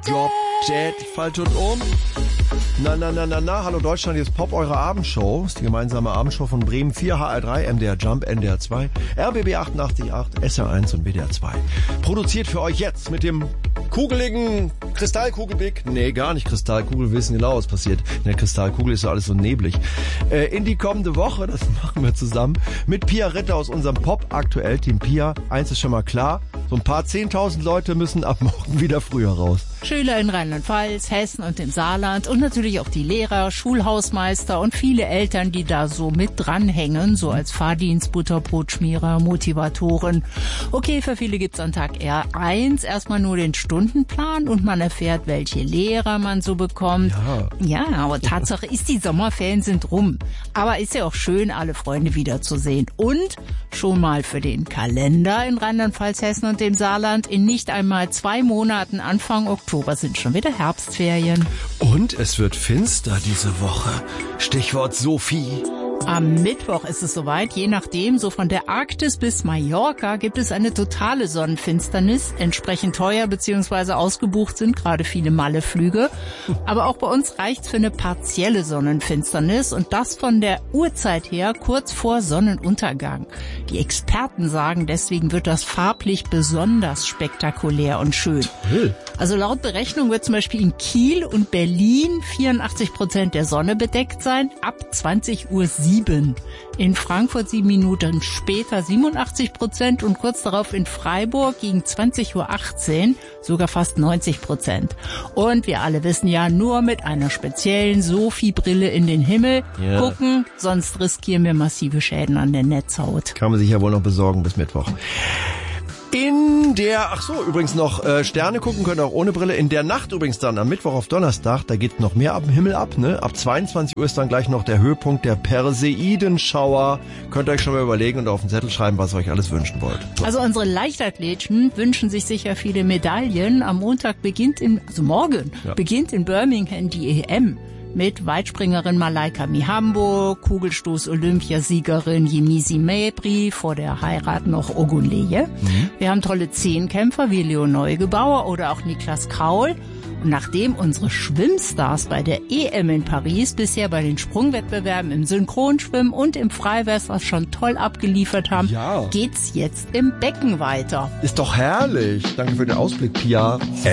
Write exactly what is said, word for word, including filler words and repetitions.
Drop Dead. Falsch und um. Na, na, na, na, na. Hallo Deutschland, hier ist Pop, eure Abendshow. Das ist die gemeinsame Abendshow von Bremen vier, H R drei, M D R Jump, N D R zwei, R B B achtundachtzig Komma acht, S R eins und W D R zwei. Produziert für euch jetzt mit dem kugeligen Kristallkugelblick. Nee, gar nicht Kristallkugel. Wir wissen genau, was passiert. In der Kristallkugel ist ja alles so neblig. Äh, in die kommende Woche, das machen wir zusammen, mit Pia Ritter aus unserem Pop-Aktuell-Team. Pia, eins ist schon mal klar. So ein paar zehntausend Leute müssen ab morgen wieder früher raus. Schüler in Rheinland-Pfalz, Hessen und dem Saarland und natürlich auch die Lehrer, Schulhausmeister und viele Eltern, die da so mit dranhängen, so als Fahrdienst, Butterbrotschmierer, Motivatoren. Okay, für viele gibt's an Tag R eins erstmal nur den Stundenplan und man erfährt, welche Lehrer man so bekommt. Ja, ja, aber Tatsache ist, die Sommerferien sind rum. Aber ist ja auch schön, alle Freunde wiederzusehen. Und schon mal für den Kalender in Rheinland-Pfalz, Hessen und dem Saarland in nicht einmal zwei Monaten, Anfang Oktober, sind schon wieder Herbstferien. Und es wird finster diese Woche. Stichwort Sophie. Am Mittwoch ist es soweit, je nachdem, so von der Arktis bis Mallorca gibt es eine totale Sonnenfinsternis. Entsprechend teuer bzw. ausgebucht sind gerade viele Malle-Flüge. Aber auch bei uns reicht's für eine partielle Sonnenfinsternis und das von der Uhrzeit her kurz vor Sonnenuntergang. Die Experten sagen, deswegen wird das farblich besonders spektakulär und schön. Also laut Berechnung wird zum Beispiel in Kiel und Berlin vierundachtzig Prozent der Sonne bedeckt sein, ab zwanzig Uhr sieben. In Frankfurt sieben Minuten später siebenundachtzig Prozent und kurz darauf in Freiburg gegen zwanzig Uhr achtzehn sogar fast neunzig Prozent. Und wir alle wissen ja, nur mit einer speziellen Sophie-Brille in den Himmel ja. gucken, sonst riskieren wir massive Schäden an der Netzhaut. Kann man sich ja wohl noch besorgen bis Mittwoch. In der, ach so, übrigens noch äh, Sterne gucken könnt ihr auch ohne Brille. In der Nacht übrigens dann am Mittwoch auf Donnerstag, da geht noch mehr ab dem Himmel ab, ne? Ab zweiundzwanzig Uhr ist dann gleich noch der Höhepunkt der Perseidenschauer. Könnt ihr euch schon mal überlegen und auf den Zettel schreiben, was ihr euch alles wünschen wollt. So. Also unsere Leichtathleten wünschen sich sicher viele Medaillen. Am Montag beginnt in, also morgen, ja. beginnt in Birmingham die E M. Mit Weitspringerin Malaika Mihambo, Kugelstoß-Olympiasiegerin Yemisi Mabry, vor der Heirat noch Ogunleye. Mhm. Wir haben tolle Zehnkämpfer wie Leo Neugebauer oder auch Niklas Kraul. Und nachdem unsere Schwimmstars bei der E M in Paris bisher bei den Sprungwettbewerben im Synchronschwimmen und im Freiwasser schon toll abgeliefert haben, ja. geht's jetzt im Becken weiter. Ist doch herrlich. Danke für den Ausblick, Pia.